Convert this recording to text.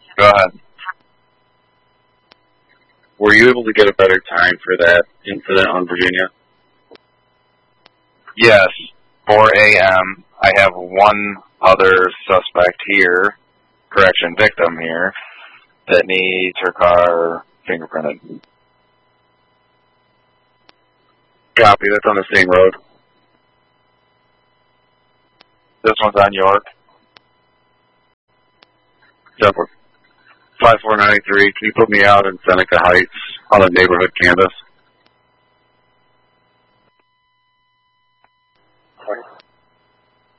Go ahead. Were you able to get a better time for that incident on Virginia? Yes, 4 a.m. I have one other suspect here, victim here, that needs her car fingerprinted. Copy, that's on the same road. This one's on York. 5493, can you put me out in Seneca Heights on a neighborhood canvas?